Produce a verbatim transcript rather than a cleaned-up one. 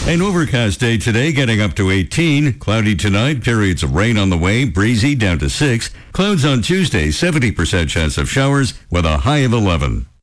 An overcast day today, getting up to eighteen. Cloudy tonight, periods of rain on the way, breezy down to six. Clouds on Tuesday, seventy percent chance of showers with a high of eleven.